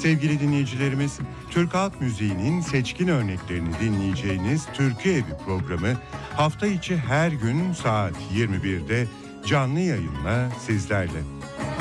Sevgili dinleyicilerimiz, Türk halk müziğinin seçkin örneklerini dinleyeceğiniz Türkü Evi programı hafta içi her gün saat 21'de canlı yayınla sizlerle.